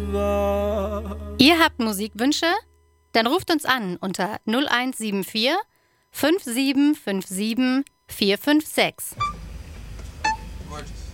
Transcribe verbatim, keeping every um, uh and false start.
war. Ihr habt Musikwünsche? Dann ruft uns an unter null eins sieben vier fünf sieben fünf sieben vier fünf sechs. Gut.